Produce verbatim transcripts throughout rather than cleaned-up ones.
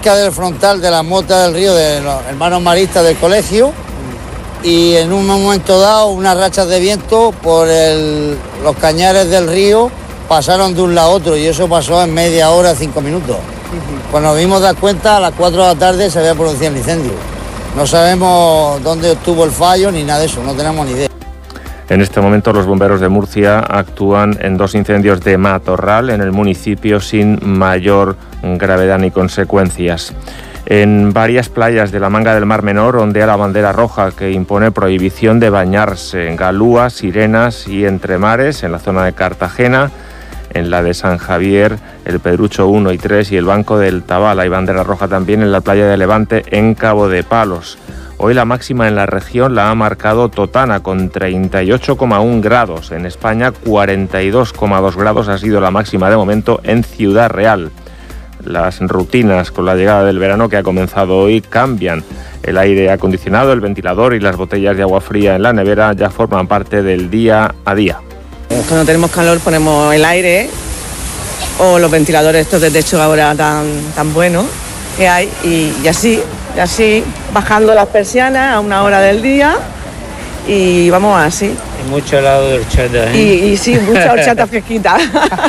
cerca del frontal de la Mota del Río de los hermanos maristas del colegio, y en un momento dado unas rachas de viento por el, los cañares del río pasaron de un lado a otro, y eso pasó en media hora, cinco minutos. Cuando nos vimos dar cuenta, a las cuatro de la tarde se había producido el incendio. No sabemos dónde estuvo el fallo ni nada de eso, no tenemos ni idea. En este momento los bomberos de Murcia actúan en dos incendios de matorral en el municipio sin mayor gravedad ni consecuencias. En varias playas de la Manga del Mar Menor ondea la bandera roja que impone prohibición de bañarse en Galúa, Sirenas y Entremares, en la zona de Cartagena, en la de San Javier, el Pedrucho uno y tres y el Banco del Tabal. Hay bandera roja también en la playa de Levante, en Cabo de Palos. Hoy la máxima en la región la ha marcado Totana con treinta y ocho coma uno grados. En España, cuarenta y dos coma dos grados ha sido la máxima de momento en Ciudad Real. Las rutinas con la llegada del verano que ha comenzado hoy cambian. El aire acondicionado, el ventilador y las botellas de agua fría en la nevera ya forman parte del día a día. Cuando tenemos calor ponemos el aire o los ventiladores estos de techo ahora tan, tan buenos que hay, y, y así, y así bajando las persianas a una hora del día y vamos así. Y mucho helado de horchata, ¿eh? Y, y sí, mucha horchata fresquita.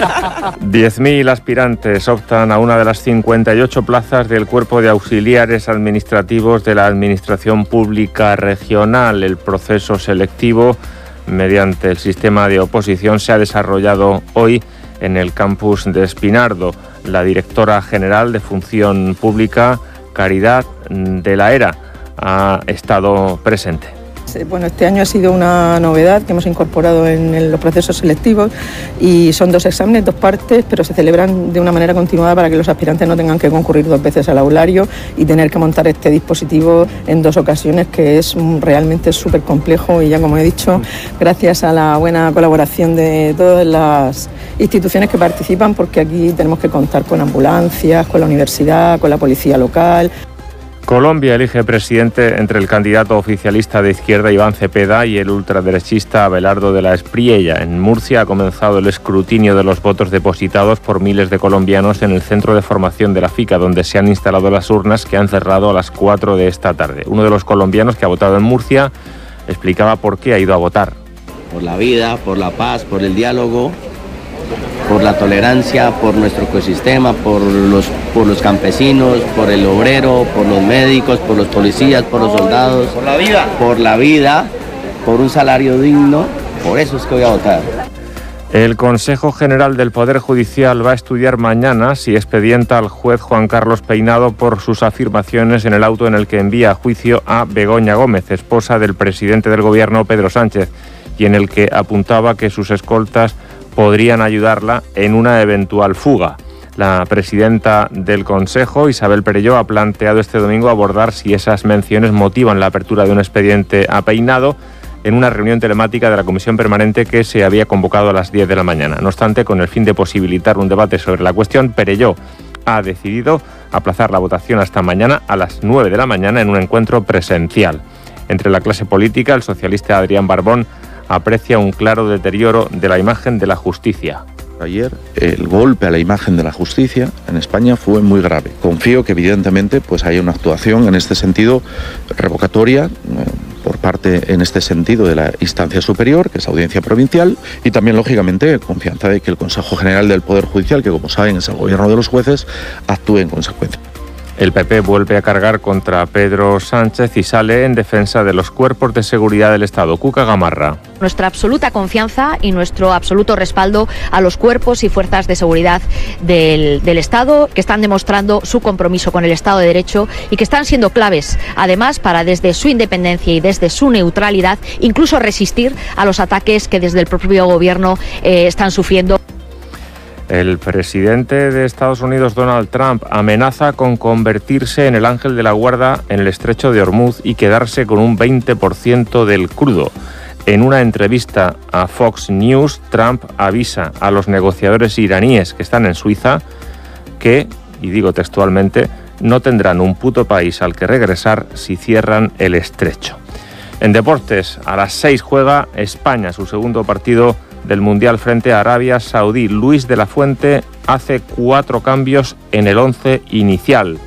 diez mil aspirantes optan a una de las cincuenta y ocho plazas del Cuerpo de Auxiliares Administrativos de la Administración Pública Regional. El proceso selectivo mediante el sistema de oposición se ha desarrollado hoy en el campus de Espinardo. La directora general de Función Pública, Caridad de la Era, ha estado presente. Bueno, este año ha sido una novedad que hemos incorporado en los procesos selectivos, y son dos exámenes, dos partes, pero se celebran de una manera continuada para que los aspirantes no tengan que concurrir dos veces al aulario y tener que montar este dispositivo en dos ocasiones, que es realmente súper complejo. Y ya, como he dicho, gracias a la buena colaboración de todas las instituciones que participan, porque aquí tenemos que contar con ambulancias, con la universidad, con la policía local. Colombia elige presidente entre el candidato oficialista de izquierda Iván Cepeda y el ultraderechista Abelardo de la Espriella. En Murcia ha comenzado el escrutinio de los votos depositados por miles de colombianos en el centro de formación de la FICA, donde se han instalado las urnas que han cerrado a las cuatro de esta tarde. Uno de los colombianos que ha votado en Murcia explicaba por qué ha ido a votar. Por la vida, por la paz, por el diálogo, por la tolerancia, por nuestro ecosistema, por los, por los campesinos, por el obrero, por los médicos, por los policías, por los soldados. Por la vida. Por la vida, por un salario digno. Por eso es que voy a votar. El Consejo General del Poder Judicial va a estudiar mañana si expedienta al juez Juan Carlos Peinado por sus afirmaciones en el auto en el que envía a juicio a Begoña Gómez, esposa del presidente del Gobierno, Pedro Sánchez, y en el que apuntaba que sus escoltas podrían ayudarla en una eventual fuga. La presidenta del Consejo, Isabel Perelló, ha planteado este domingo abordar si esas menciones motivan la apertura de un expediente a Peinado en una reunión telemática de la Comisión Permanente que se había convocado a las diez de la mañana. No obstante, con el fin de posibilitar un debate sobre la cuestión, Perelló ha decidido aplazar la votación hasta mañana a las nueve de la mañana en un encuentro presencial. Entre la clase política, el socialista Adrián Barbón aprecia un claro deterioro de la imagen de la justicia. Ayer el golpe a la imagen de la justicia en España fue muy grave. Confío que evidentemente pues haya una actuación en este sentido revocatoria eh, por parte en este sentido de la instancia superior, que es la Audiencia Provincial, y también lógicamente confianza de que el Consejo General del Poder Judicial, que como saben es el gobierno de los jueces, actúe en consecuencia. El P P vuelve a cargar contra Pedro Sánchez y sale en defensa de los cuerpos de seguridad del Estado. Cuca Gamarra. Nuestra absoluta confianza y nuestro absoluto respaldo a los cuerpos y fuerzas de seguridad del, del Estado, que están demostrando su compromiso con el Estado de Derecho y que están siendo claves, además, para desde su independencia y desde su neutralidad, incluso resistir a los ataques que desde el propio gobierno eh, están sufriendo. El presidente de Estados Unidos, Donald Trump, amenaza con convertirse en el ángel de la guarda en el estrecho de Hormuz y quedarse con un veinte por ciento del crudo. En una entrevista a Fox News, Trump avisa a los negociadores iraníes que están en Suiza que, y digo textualmente, no tendrán un puto país al que regresar si cierran el estrecho. En deportes, a las seis juega España, su segundo partido del Mundial frente a Arabia Saudí. Luis de la Fuente hace cuatro cambios en el once inicial.